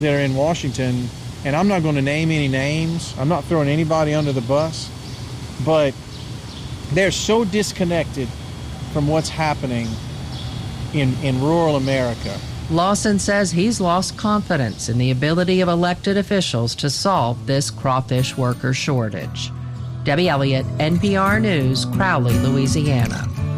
that are in Washington, and I'm not going to name any names. I'm not throwing anybody under the bus, but they're so disconnected from what's happening in rural America. Lawson says he's lost confidence in the ability of elected officials to solve this crawfish worker shortage. Debbie Elliott, NPR News, Crowley, Louisiana.